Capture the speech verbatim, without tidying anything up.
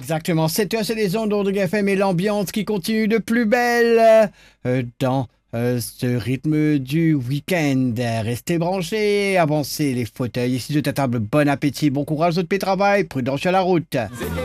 Exactement, sept heures, c'est les ondes de G F M et l'ambiance qui continue de plus belle euh, dans euh, ce rythme du week-end. Restez branchés, avancez les fauteuils ici de ta table. Bon appétit, bon courage de tes travail, prudence sur la route.